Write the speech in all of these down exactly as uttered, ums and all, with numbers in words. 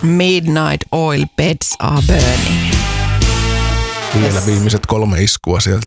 Midnight Oil Beds Are Burning. Vielä viimeiset kolme iskua sieltä.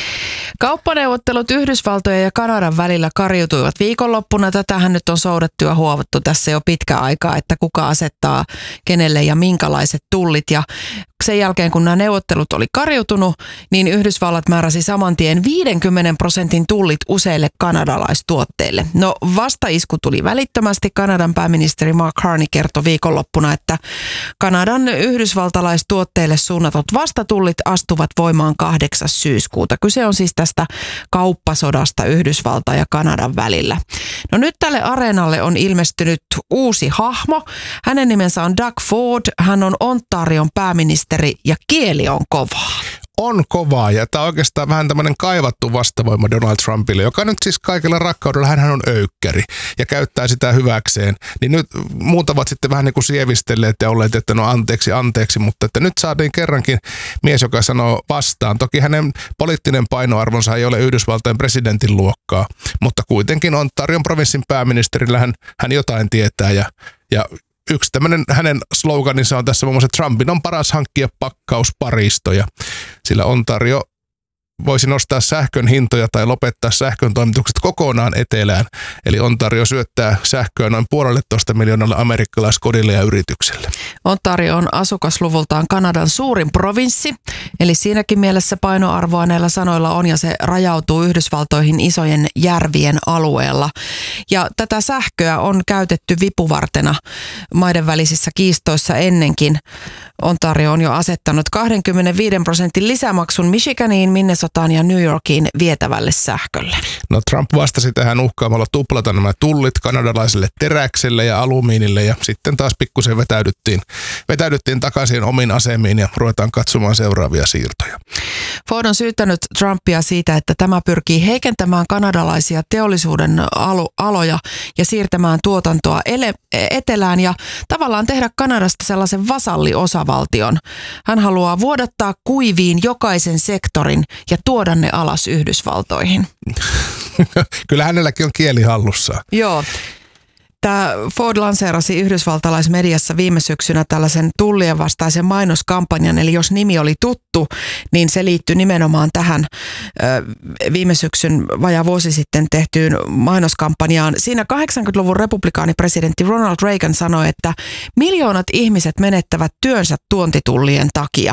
Kauppaneuvottelut Yhdysvaltojen ja Kanadan välillä kariutuivat viikonloppuna. Tätähän nyt on soudettu ja huovattu tässä jo pitkä aikaa, että kuka asettaa kenelle ja minkälaiset tullit. Ja sen jälkeen, kun nämä neuvottelut oli kariutunut, niin Yhdysvallat määräsi saman tien viidenkymmenen prosentin tullit useille kanadalaistuotteille. No vastaisku tuli välittömästi. Kanadan pääministeri Mark Carney kertoi viikonloppuna, että Kanadan yhdysvaltalaistuotteille suunnatut vastatullit astuvat voimaan kahdeksas syyskuuta. Kyse on siis tästä kauppasodasta Yhdysvaltain ja Kanadan välillä. No nyt tälle areenalle on ilmestynyt uusi hahmo. Hänen nimensä on Doug Ford. Hän on Ontarion pääministeri ja kieli on kovaa. On kovaa ja tämä on oikeastaan vähän tämmöinen kaivattu vastavoima Donald Trumpille, joka nyt siis kaikella rakkaudella, hän on öykkäri ja käyttää sitä hyväkseen. Niin nyt muut ovat sitten vähän niin kuin sievistelleet ja olleet, että no anteeksi, anteeksi, mutta että nyt saatiin kerrankin mies, joka sanoo vastaan. Toki hänen poliittinen painoarvonsa ei ole Yhdysvaltain presidentin luokkaa, mutta kuitenkin Ontarion provinssin pääministerillä hän, hän jotain tietää ja, ja yksi tämmöinen hänen sloganinsa on tässä muun muassa, että Trumpin on paras hankkia pakkausparistoja, sillä Ontario voisi nostaa sähkön hintoja tai lopettaa sähkön toimitukset kokonaan etelään. Eli Ontario syöttää sähköä noin puolelletoista miljoonalle amerikkalaiskodille ja yritykselle. Ontario on asukasluvultaan Kanadan suurin provinssi, eli siinäkin mielessä painoarvoa näillä sanoilla on ja se rajautuu Yhdysvaltoihin isojen järvien alueella. Ja tätä sähköä on käytetty vipuvartena maiden välisissä kiistoissa ennenkin. Ontario on jo asettanut kaksikymmentäviisi prosentin lisämaksun Michiganiin, Minnesotaan ja New Yorkiin vietävälle sähkölle. No Trump vastasi tähän uhkaamalla tuplata nämä tullit kanadalaiselle teräkselle ja alumiinille ja sitten taas pikkusen vetäydyttiin, vetäydyttiin takaisin omiin asemiin ja ruvetaan katsomaan seuraavia siirtoja. Ford on syyttänyt Trumpia siitä, että tämä pyrkii heikentämään kanadalaisia teollisuuden alo- aloja ja siirtämään tuotantoa ele- etelään ja tavallaan tehdä Kanadasta sellaisen vasalliosavaltion. Hän haluaa vuodattaa kuiviin jokaisen sektorin ja tuoda ne alas Yhdysvaltoihin. Kyllä hänelläkin on kieli hallussa. Joo. Tämä Ford lanseerasi yhdysvaltalaismediassa viime syksynä tällaisen tullien vastaisen mainoskampanjan, eli jos nimi oli tuttu, niin se liittyi nimenomaan tähän viime syksyn vajaa vuosi sitten tehtyyn mainoskampanjaan. Siinä kahdeksankymmentäluvun republikaanipresidentti Ronald Reagan sanoi, että miljoonat ihmiset menettävät työnsä tuontitullien takia.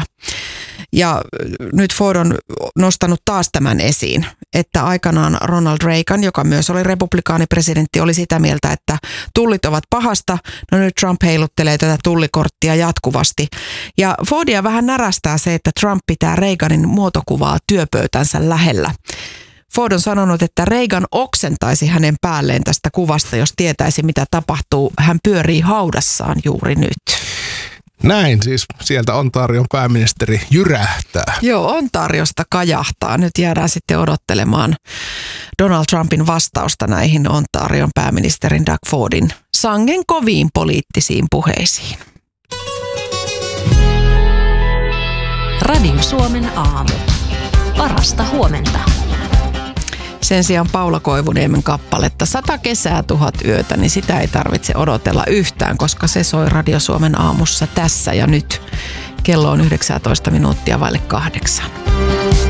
Ja nyt Ford on nostanut taas tämän esiin, että aikanaan Ronald Reagan, joka myös oli republikaanipresidentti, oli sitä mieltä, että tullit ovat pahasta. No nyt Trump heiluttelee tätä tullikorttia jatkuvasti. Ja Fordia vähän närästää se, että Trump pitää Reaganin muotokuvaa työpöytänsä lähellä. Ford on sanonut, että Reagan oksentaisi hänen päälleen tästä kuvasta, jos tietäisi mitä tapahtuu. Hän pyörii haudassaan juuri nyt. Näin siis sieltä Ontarion pääministeri jyrähtää. Joo, Ontariosta kajahtaa. Nyt jäädään sitten odottelemaan Donald Trumpin vastausta näihin Ontarion pääministerin Doug Fordin sangen koviin poliittisiin puheisiin. Radio Suomen aamu. Parasta huomenta. Sen sijaan Paula Koivuniemen kappaletta Sata kesää, tuhat yötä, niin sitä ei tarvitse odotella yhtään, koska se soi Radio Suomen aamussa tässä ja nyt. Kello on yhdeksäntoista minuuttia vaille kahdeksan.